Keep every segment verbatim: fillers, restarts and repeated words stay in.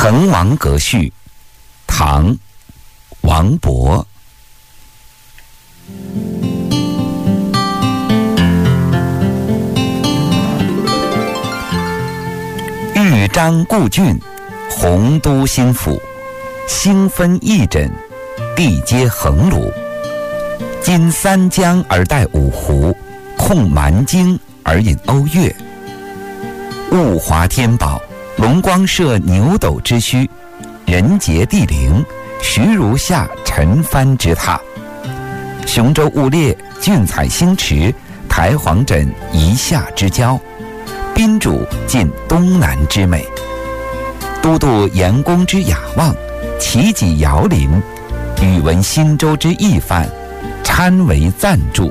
滕王阁序，唐·王勃。豫章故郡，洪都新府。星分翼轸，地接衡庐。襟三江而带五湖，控蛮荆而引瓯越。物华天宝，龙光射牛斗之墟，人杰地灵，徐如下陈蕃之榻。雄州雾列，俊采星驰，台隍枕夷夏之交，宾主尽东南之美。都督严公之雅望，齐己遥临，宇文新州之义范，参为赞助。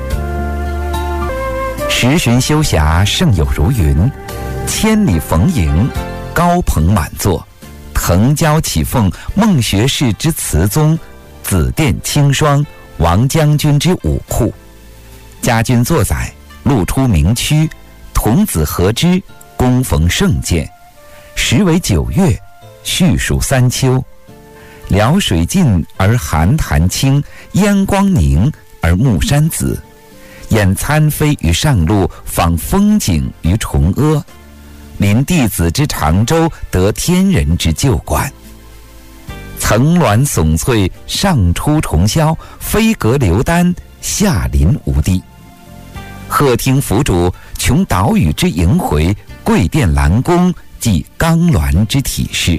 十旬修霞，胜有如云；千里逢迎，高朋满座。腾蛟起凤，孟学士之词宗；紫殿清霜，王将军之武库。家君作宰，路出名区；童子合之，恭逢盛宴。时为九月，序属三秋。辽水尽而寒潭清，烟光凝而暮山紫。掩参飞于上路，访风景于崇阿。临弟子之长洲，得天人之旧馆。层峦耸翠，上出重霄；飞阁流丹，下临无地。鹤汀凫渚，穷岛屿之萦回；桂殿兰宫，即冈峦之体势。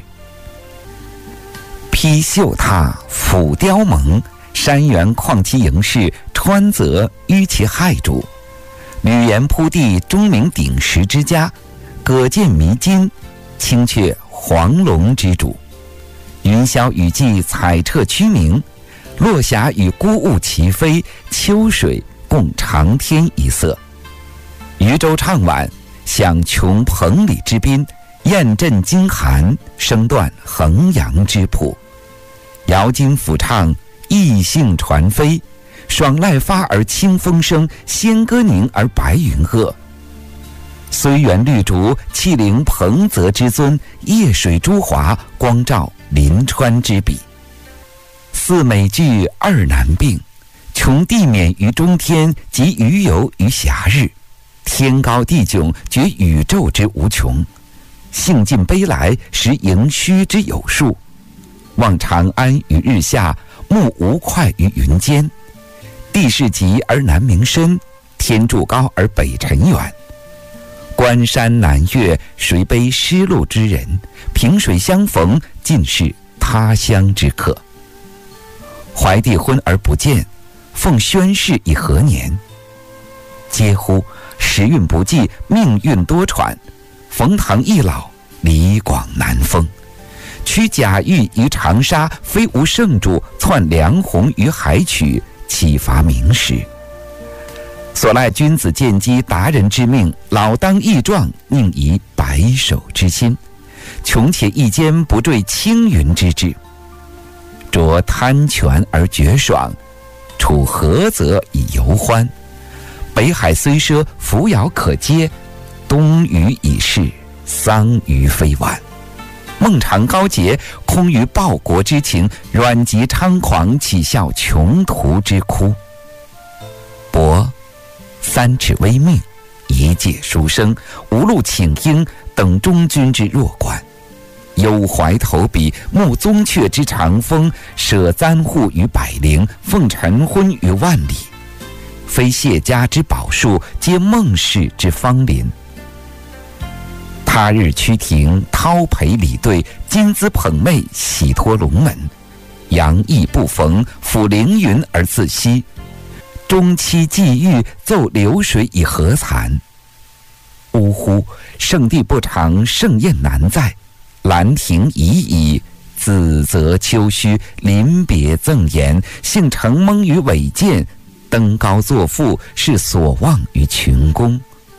披绣闼，俯雕甍，山原旷其盈视，川泽淤其害主。吕岩铺地，钟鸣鼎食之家；葛见弥津，青雀黄龙之主。云霄雨霁，彩彻区明；落霞与孤鹜齐飞，秋水共长天一色。渔舟唱晚，响穷彭蠡之滨；雁阵惊寒，声断衡阳之浦。瑶金抚唱，异兴传飞；爽籁发而清风生，仙歌凝而白云遏。虽园绿竹，气凌彭泽之尊；夜水朱华，光照临川之笔。四美具，二难并；穷地免于中天，及鱼游于暇日。天高地迥，觉宇宙之无穷。兴尽悲来，识盈虚之有数。望长安于日下，目吴会于云间。地势极而南溟深，天柱高而北辰远。关山难越，谁悲失路之人？萍水相逢，尽是他乡之客。怀帝昏而不见，奉宣室以何年？嗟乎！时运不济，命运多舛。冯唐易老，李广难封。取贾谊于长沙，非无圣主；窜梁鸿于海曲，启发名士。所赖君子见机，达人之命，老当益壮，宁移白首之心。穷且益坚，不坠青云之志。濯贪泉而觉爽，处涸泽以犹欢。北海虽赊，扶摇可接；东隅已逝，桑榆非晚。孟尝高洁，空余报国之情；阮籍猖狂，岂效穷途之哭。伯三尺微命，一介书生，无路请缨，等中军之弱冠。忧怀投笔，慕宗悫之长风；舍簪笏于百龄，奉晨昏于万里。非谢家之宝树，皆孟氏之芳邻。他日趋庭，叨陪礼对；今兹捧袂，喜托龙门。杨意不逢，抚凌云而自惜。中期际遇，奏流水以何惭？呜呼！圣地不长，盛宴难在。兰亭已矣，梓泽丘墟，临别赠言。幸承蒙于伟饯，登高作赋，是所望于群公。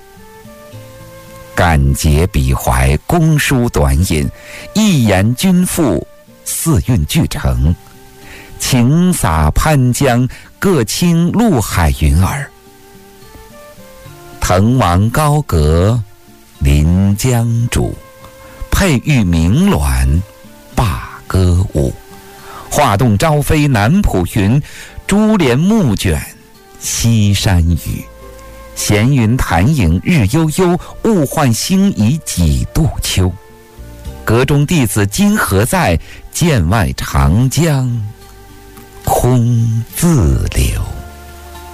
感竭笔怀，公书短引；一言均赋，四韵俱成。晴洒潘江，各倾陆海云耳。滕王高阁临江渚， 佩玉鸣鸾罢歌舞。画栋朝飞南浦云，珠帘暮卷西山雨。闲云潭影日悠悠，物换星移几度秋。阁中弟子今何在？剑外长江空自流。